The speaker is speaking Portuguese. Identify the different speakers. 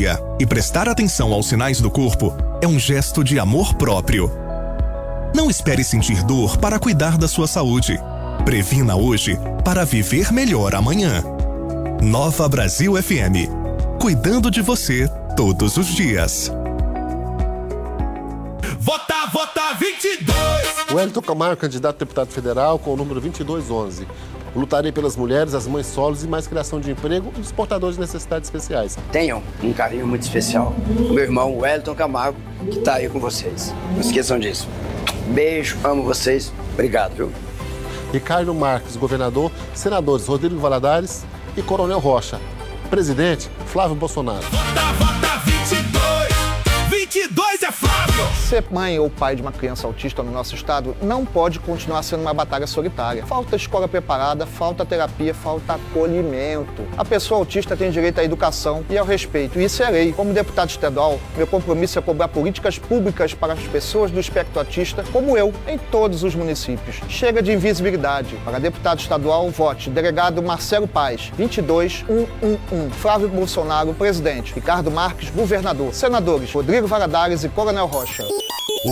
Speaker 1: dia e prestar atenção aos sinais do corpo é um gesto de amor próprio. Não espere sentir dor para cuidar da sua saúde. Previna hoje para viver melhor amanhã. Nova Brasil FM. Cuidando de você todos os dias.
Speaker 2: Vota 22!
Speaker 3: Wellington Camargo, candidato a deputado federal com o número 2211. Lutarei pelas mulheres, as mães solos e mais criação de emprego e dos portadores de necessidades especiais.
Speaker 4: Tenham um carinho muito especial. Meu irmão Wellington Camargo, que está aí com vocês. Não esqueçam disso. Beijo, amo vocês. Obrigado, viu?
Speaker 3: Ricardo Marques, governador, senadores Rodrigo Valadares e Coronel Rocha. Presidente, Flávio Bolsonaro.
Speaker 2: Vota 22! 22 é Flávio!
Speaker 5: Ser mãe ou pai de uma criança autista no nosso estado não pode continuar sendo uma batalha solitária. Falta escola preparada, falta terapia, falta acolhimento. A pessoa autista tem direito à educação e ao respeito, e isso é lei. Como deputado estadual, meu compromisso é cobrar políticas públicas para as pessoas do espectro autista, como eu, em todos os municípios. Chega de invisibilidade. Para deputado estadual, vote delegado Marcelo Paz, 22111. Flávio Bolsonaro, presidente. Ricardo Marques, governador. Senadores Rodrigo Valadares e Coronel Rocha.
Speaker 2: O